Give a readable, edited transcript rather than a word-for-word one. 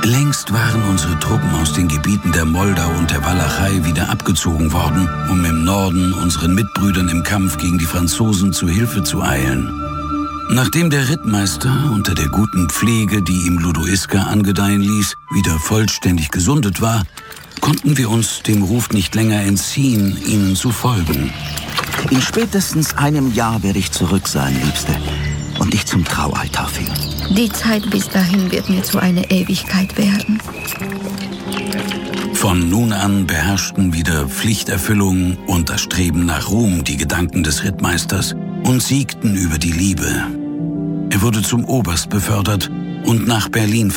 Längst waren unsere Truppen aus den Gebieten der Moldau und der Walachei wieder abgezogen worden, um im Norden unseren Mitbrüdern im Kampf gegen die Franzosen zu Hilfe zu eilen. Nachdem der Rittmeister unter der guten Pflege, die ihm Ludoiska angedeihen ließ, wieder vollständig gesundet war, konnten wir uns dem Ruf nicht länger entziehen, ihnen zu folgen. In spätestens einem Jahr werde ich zurück sein, Liebste, und dich zum Traualtar führen. Die Zeit bis dahin wird mir zu einer Ewigkeit werden. Von nun an beherrschten wieder Pflichterfüllung und das Streben nach Ruhm die Gedanken des Rittmeisters und siegten über die Liebe. Er wurde zum Oberst befördert und nach Berlin